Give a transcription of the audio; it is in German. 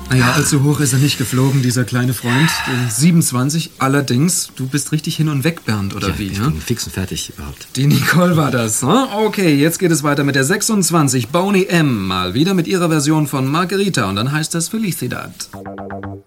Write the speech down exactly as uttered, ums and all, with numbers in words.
Naja, allzu hoch ist er nicht geflogen, dieser kleine Freund. Die siebenundzwanzig, allerdings, du bist richtig hin und weg, Bernd, oder ja, wie? Ich ja? bin fix und fertig überhaupt. Die Nicole war das. Hm? Okay, jetzt geht es weiter mit der sechsundzwanzig, Boney M. Mal wieder mit ihrer Version von Margarita und dann heißt das Felicidad.